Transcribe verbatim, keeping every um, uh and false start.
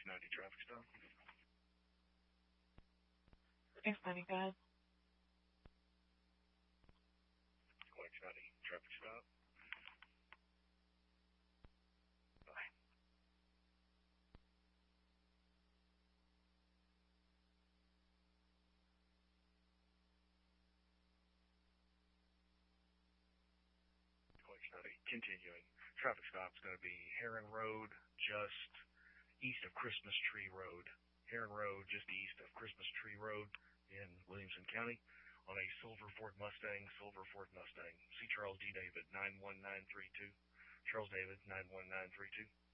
ninety traffic stop. six ninety, go ahead. Orange ninety traffic stop. Bye. Orange ninety continuing. Traffic stop's going to be Heron Road, just east of Christmas Tree Road. Heron Road, just east of Christmas Tree Road in Williamson County, on a silver Ford Mustang, silver Ford Mustang. See Charles D. David, nine one nine three two. Charles David, nine one nine three two.